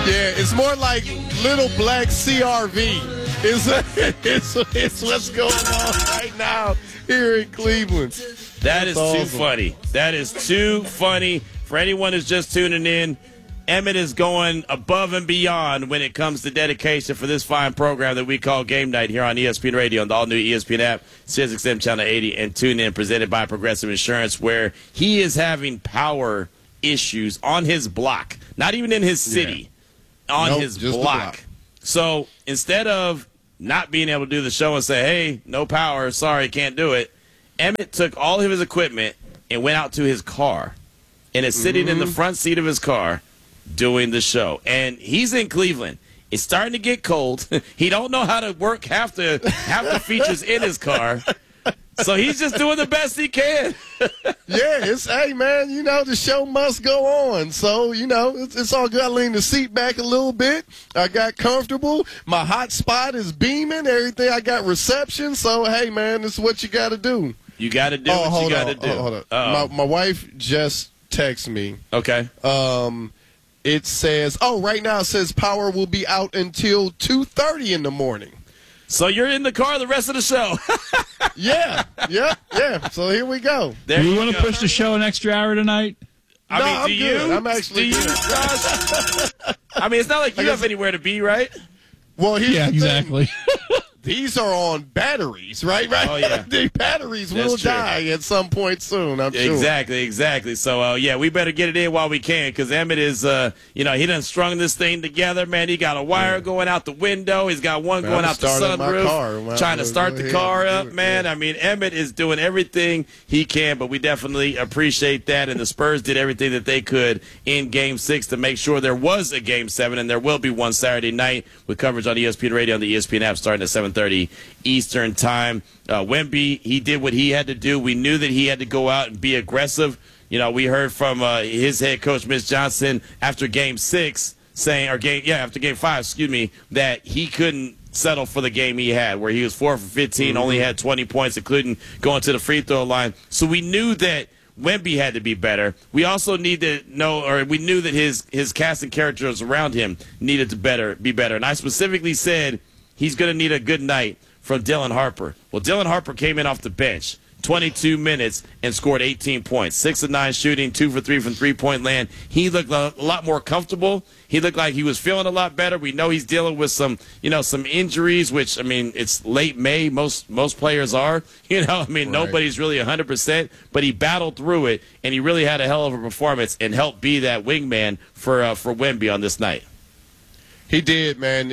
Yeah, it's more like little black CRV. It's what's going on right now here in Cleveland. That is awesome. Too funny. That is too funny. For anyone who's just tuning in, Emmett is going above and beyond when it comes to dedication for this fine program that we call Game Night here on ESPN Radio and the all-new ESPN app, SiriusXM Channel 80, and TuneIn, presented by Progressive Insurance, where he is having power issues on his block, not even in his city, on his block. So instead of not being able to do the show and say, hey, no power, sorry, can't do it, Emmett took all of his equipment and went out to his car and is sitting in the front seat of his car doing the show. And he's in Cleveland. It's starting to get cold. He don't know how to work half the features in his car. So he's just doing the best he can. Hey, man, the show must go on. So, it's all good. I leaned the seat back a little bit. I got comfortable. My hot spot is beaming. Everything. I got reception. So, hey, man, this is what you got to do. You got to do what you got to do. Hold on. My wife just texted me. Okay. It says, right now it says power will be out until 2:30 in the morning. So you're in the car the rest of the show. Yeah. So here we go. Do you want to push the show an extra hour tonight? I'm good. I'm actually good. I mean, it's not like you have anywhere to be, right? Well, exactly. These are on batteries, right? Oh, yeah. The batteries will die at some point soon, I'm sure. Exactly. So, we better get it in while we can, because Emmett is, he done strung this thing together, man. He got a wire going out the window. He's got one going out the sunroof, trying to start the car up, man. I mean, Emmett is doing everything he can, but we definitely appreciate that, and the Spurs did everything that they could in Game 6 to make sure there was a Game 7, and there will be one Saturday night with coverage on ESPN Radio and the ESPN app starting at 7:30 Eastern time. Wemby, he did what he had to do. We knew that he had to go out and be aggressive. We heard from his head coach, Mitch Johnson, after Game 6 saying, after Game 5, that he couldn't settle for the game he had, where he was 4 for 15, only had 20 points, including going to the free throw line. So we knew that Wemby had to be better. We also need to we knew that his cast and characters around him needed to be better. And I specifically said he's going to need a good night from Dylan Harper. Well, Dylan Harper came in off the bench, 22 minutes, and scored 18 points. 6 of 9 shooting, 2 for 3 from three-point land. He looked a lot more comfortable. He looked like he was feeling a lot better. We know he's dealing with some injuries, which, it's late May. Most players are. Nobody's really 100%, but he battled through it, and he really had a hell of a performance and helped be that wingman for Wemby on this night. He did, man.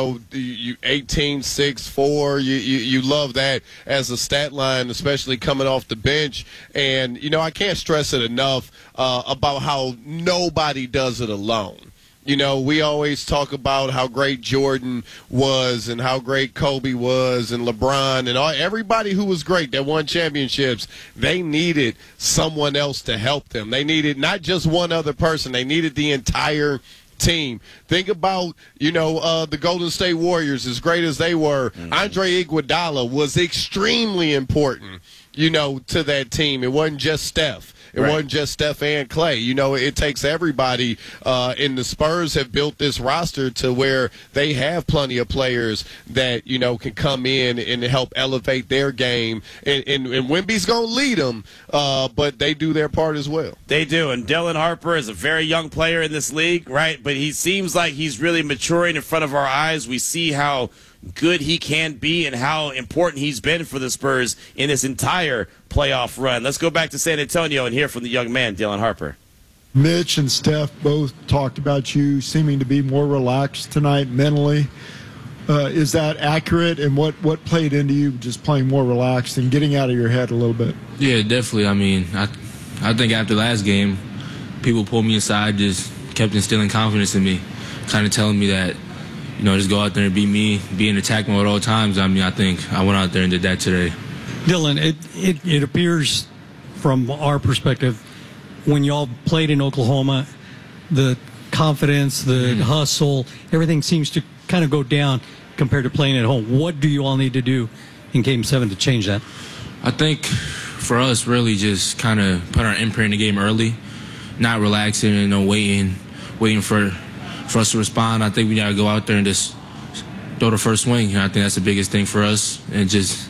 18, 6, 4. You love that as a stat line, especially coming off the bench. And, I can't stress it enough about how nobody does it alone. We always talk about how great Jordan was and how great Kobe was and LeBron and everybody who was great that won championships. They needed someone else to help them. They needed not just one other person. They needed the entire team. Think about, the Golden State Warriors, as great as they were. Andre Iguodala was extremely important, to that team. It wasn't just Steph. It wasn't just Steph and Clay. It takes everybody. And the Spurs have built this roster to where they have plenty of players that, can come in and help elevate their game. And Wemby's going to lead them, but they do their part as well. They do. And Dylan Harper is a very young player in this league, right? But he seems like he's really maturing in front of our eyes. We see how good he can be and how important he's been for the Spurs in this entire playoff run. Let's go back to San Antonio and hear from the young man, Dylan Harper. Mitch and Steph both talked about you seeming to be more relaxed tonight mentally. Is that accurate? And what played into you just playing more relaxed and getting out of your head a little bit? Yeah, definitely. I think after last game, people pulled me aside, just kept instilling confidence in me, kind of telling me that, just go out there and be me, be in attack mode at all times. I think I went out there and did that today. Dylan, it appears from our perspective, when y'all played in Oklahoma, the confidence, the hustle, everything seems to kind of go down compared to playing at home. What do you all need to do in Game 7 to change that? I think for us, really just kind of put our imprint in the game early, not relaxing and waiting for for us to respond, I think we got to go out there and just throw the first swing. And I think that's the biggest thing for us. And just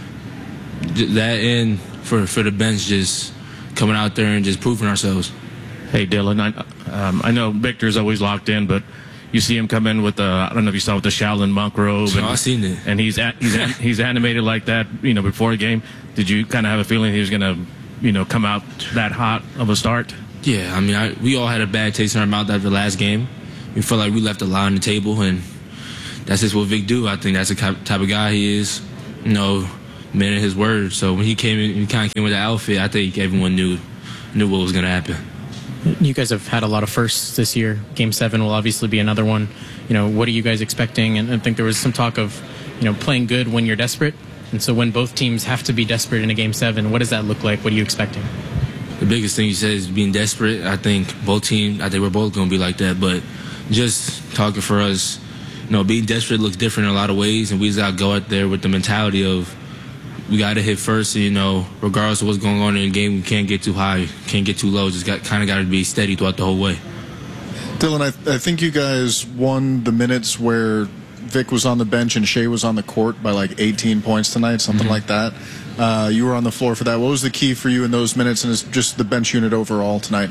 that and for the bench, just coming out there and just proving ourselves. Hey, Dylan, I know Victor's always locked in, but you see him come in with I don't know if you saw with the Shaolin monk robe. And, I've seen it. And he's animated like that, before a game. Did you kind of have a feeling he was going to, come out that hot of a start? Yeah, I mean, we all had a bad taste in our mouth after the last game. We felt like we left a lot on the table, and that's just what Vic do. I think that's the type of guy he is, man of his word. So when he came in, he kind of came with the outfit, I think everyone knew what was going to happen. You guys have had a lot of firsts this year. Game 7 will obviously be another one. What are you guys expecting? And I think there was some talk of, playing good when you're desperate. And so when both teams have to be desperate in a Game 7, what does that look like? What are you expecting? The biggest thing you said is being desperate. I think we're both going to be like that. But just talking for us, being desperate looks different in a lot of ways. And we just got to go out there with the mentality of we got to hit first. And, regardless of what's going on in the game, we can't get too high, can't get too low. Just got to be steady throughout the whole way. Dylan, I think you guys won the minutes where Vic was on the bench and Shea was on the court by like 18 points tonight, something like that. You were on the floor for that. What was the key for you in those minutes and just the bench unit overall tonight?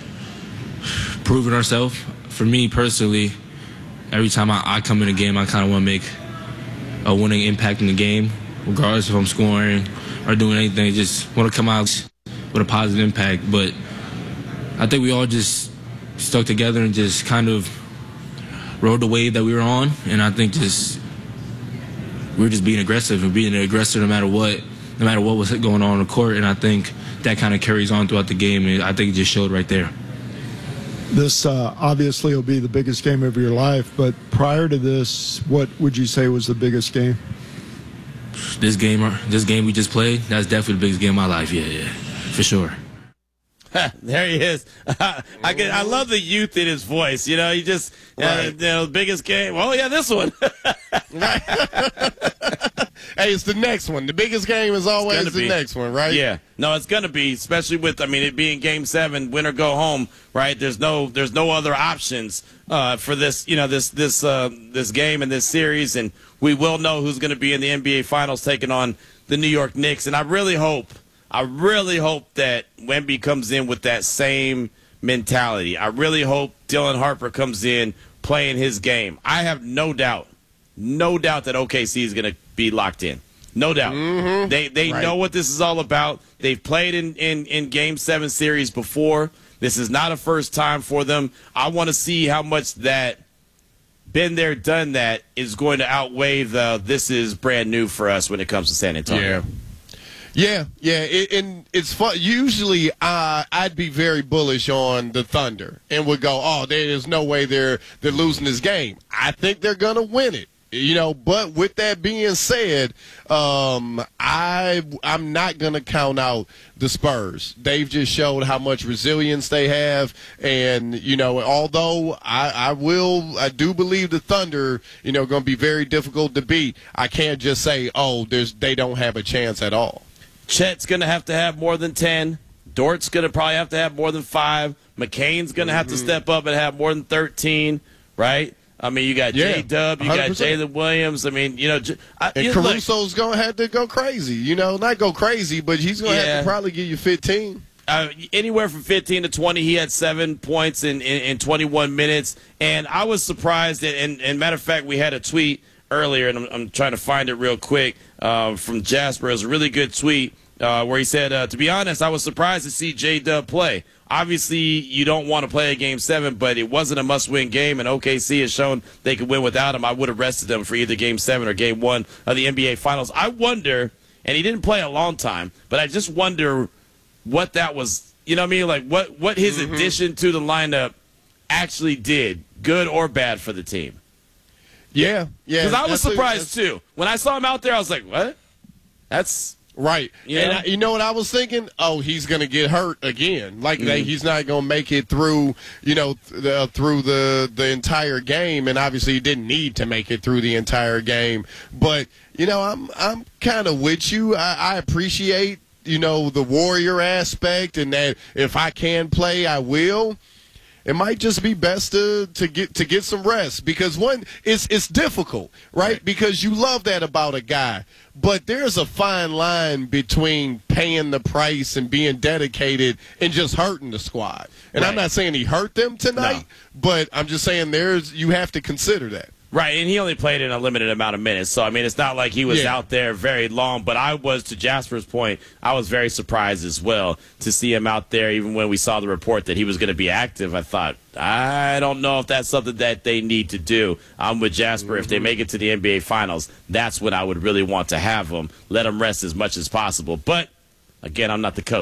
Proving ourselves. For me personally, every time I come in a game, I kind of want to make a winning impact in the game, regardless if I'm scoring or doing anything. Just want to come out with a positive impact. But I think we all just stuck together and just kind of rode the wave that we were on. And I think we were just being aggressive and being an aggressor no matter what was going on the court. And I think that kind of carries on throughout the game. And I think it just showed right there. This obviously will be the biggest game of your life, but prior to this, what would you say was the biggest game? This game we just played, that's definitely the biggest game of my life. Yeah, for sure. There he is. I love the youth in his voice. He just, the biggest game. Oh, yeah, this one. Right. Hey, it's the next one. The biggest game is always the next one, right? Yeah. No, it's going to be, especially with, it being Game 7, win or go home, right? There's no other options for this, this game and this series, and we will know who's going to be in the NBA Finals taking on the New York Knicks. And I really hope that Wemby comes in with that same mentality. I really hope Dylan Harper comes in playing his game. I have no doubt that OKC is going to be locked in. No doubt. Mm-hmm. They know what this is all about. They've played in Game 7 series before. This is not a first time for them. I want to see how much that been there, done that is going to outweigh the this is brand new for us when it comes to San Antonio. Yeah. And it's fun. Usually, I'd be very bullish on the Thunder and would go, "Oh, there's no way they're losing this game." I think they're gonna win it. But with that being said, I'm not going to count out the Spurs. They've just showed how much resilience they have, and although I do believe the Thunder, going to be very difficult to beat. I can't just say, they don't have a chance at all. Chet's going to have more than 10. Dort's going to probably have to have more than 5. McCain's going to have to step up and have more than 13, right? You got J-Dub, you 100%. Got Jalen Williams. And Caruso's going to have to go crazy. Not go crazy, but he's going to have to probably give you 15. Anywhere from 15 to 20. He had 7 points in 21 minutes. And I was surprised, and matter of fact, we had a tweet earlier, and I'm trying to find it real quick, from Jasper. It was a really good tweet where he said, to be honest, I was surprised to see J-Dub play. Obviously, you don't want to play a Game 7, but it wasn't a must-win game, and OKC has shown they could win without him. I would have rested them for either Game 7 or Game 1 of the NBA Finals. I wonder, and he didn't play a long time, but I just wonder what that was, like what his addition to the lineup actually did, good or bad for the team. Yeah. Because I was surprised, too. When I saw him out there, I was like, what? That's... Right. And you know what I was thinking? Oh, he's going to get hurt again. He's not going to make it through, through the entire game. And obviously he didn't need to make it through the entire game. But, I'm kind of with you. I appreciate, the warrior aspect and that if I can play, I will. it might just be best to get some rest, because it's difficult, right? Because you love that about a guy, but there's a fine line between paying the price and being dedicated and just hurting the squad. And I'm not saying he hurt them tonight, but I'm just saying you have to consider that. Right, and he only played in a limited amount of minutes. So, I mean, it's not like he was out there very long. But I was, to Jasper's point, I was very surprised as well to see him out there, even when we saw the report that he was going to be active. I thought, I don't know if that's something that they need to do. I'm with Jasper. If they make it to the NBA Finals, that's when I would really want to have him. Let him rest as much as possible. But, again, I'm not the coach.